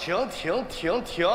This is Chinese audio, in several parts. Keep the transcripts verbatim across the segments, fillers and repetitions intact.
停停停停！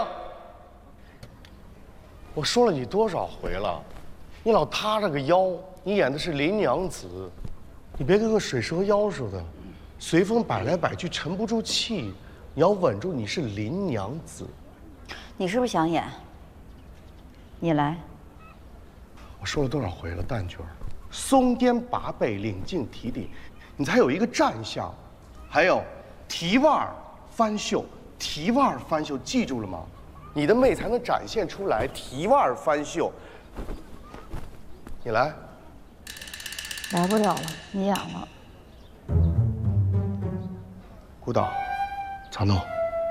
我说了你多少回了，你老塌着个腰，你演的是林娘子，你别跟个水蛇腰似的，随风摆来摆去沉不住气，你要稳住，你是林娘子。 你是不是想演？你来。 我说了多少回了，蛋卷儿，松颠拔背，领进提顶，你才有一个站相。还有，提腕翻袖，提腕翻袖，记住了吗？你的媚才能展现出来。提腕翻袖，你来。 来不了了，你演了。 舞蹈，藏弄。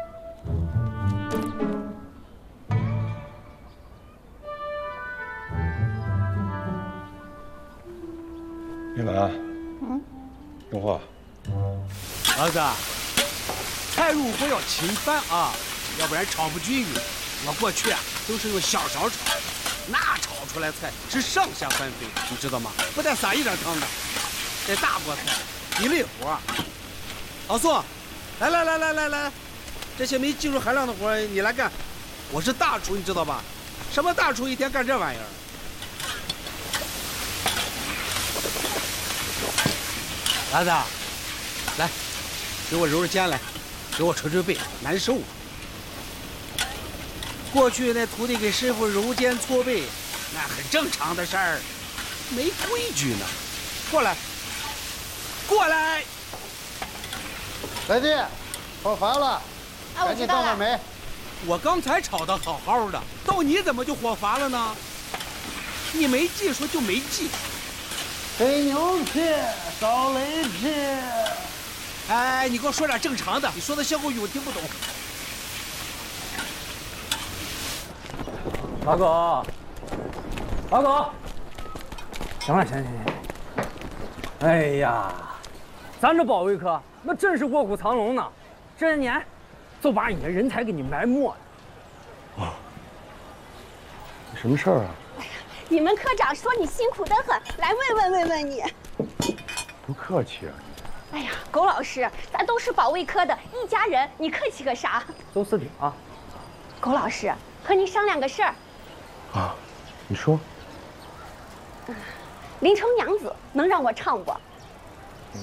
玉兰，嗯，荣华， 儿子，菜如果要勤翻啊，要不然炒不均匀。我过去啊都是用小勺炒，那炒出来菜是上下翻飞，你知道吗？不带撒一点汤的。这大锅菜一累活。老宋，来来来来来来，这些没技术含量的活你来干。我是大厨，你知道吧？什么大厨一天干这玩意儿？儿子，来，给我揉揉肩来，给我捶捶背，难受啊。过去那徒弟给师傅揉肩搓背，那很正常的事儿，没规矩呢。过来，过来。 来弟，炒烦了，赶紧倒点煤。 我刚才炒的好好的，到你怎么就火烦了呢？你没技术就没技术。 肥牛皮，烧雷皮。 哎，你给我说点正常的，你说的歇后语我听不懂。 老狗，老狗，行了，行行行。哎呀，咱这保卫科那真是卧虎藏龙呢，这些年就把你的人才给你埋没了。 哦，什么事儿啊？ 你们科长说你辛苦得很，来慰问慰问你。 不客气啊。 哎呀，苟老师，咱都是保卫科的一家人，你客气个啥？ 邹司令啊。 苟老师，和您商量个事儿。 啊，你说。 嗯，林城娘子能让我唱不？ 嗯，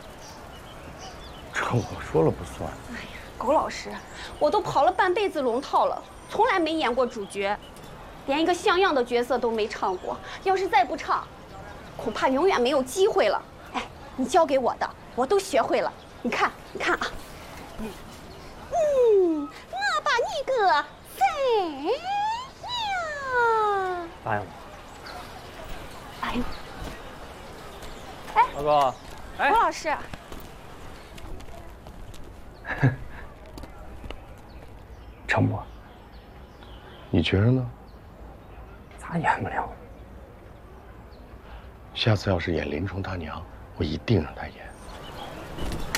这我说了不算。 哎呀，苟老师，我都跑了半辈子龙套了，从来没演过主角。连一个像样的角色都没唱过，要是再不唱，恐怕永远没有机会了。哎，你教给我的，我都学会了。你看，你看啊，嗯，嗯，我把你个宰了。 答应我。 哎呦，哎， 老哥，哎， 苟老师， 成不？你觉着呢？ 咋演不了？ 下次要是演林冲他娘，我一定让他演。